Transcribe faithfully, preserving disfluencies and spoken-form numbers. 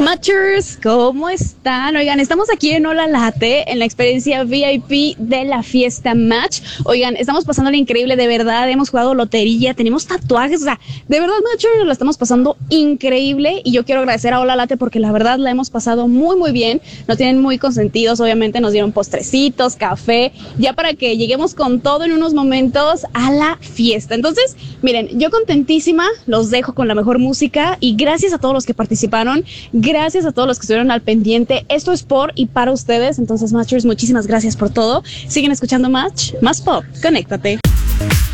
Matchers, ¿cómo están? Oigan, estamos aquí en Hola Latte, en la experiencia V I P de la fiesta Match. Oigan, estamos pasándole increíble, de verdad, hemos jugado lotería, tenemos tatuajes, o sea, de verdad, Matchers, nos la estamos pasando increíble y yo quiero agradecer a Hola Latte porque la verdad la hemos pasado muy, muy bien. Nos tienen muy consentidos, obviamente nos dieron postrecitos, café, ya para que lleguemos con todo en unos momentos a la fiesta. Entonces, miren, yo contentísima, los dejo con la mejor música y gracias a todos los que participaron. Gracias a todos los que estuvieron al pendiente. Esto es por y para ustedes. Entonces, Matchers, muchísimas gracias por todo. Siguen escuchando Match, más pop. Conéctate.